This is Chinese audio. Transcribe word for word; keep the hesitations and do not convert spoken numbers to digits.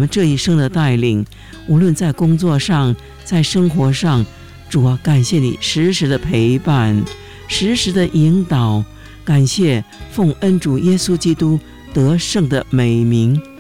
们这一生的带领，无论在工作上，在生活上，主啊，感谢你时时的陪伴，时时的引导，感谢奉恩主耶稣基督得胜的美名